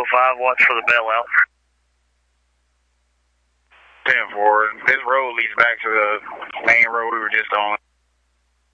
205, watch for the bailout. 10-4. This road leads back to the main road we were just on.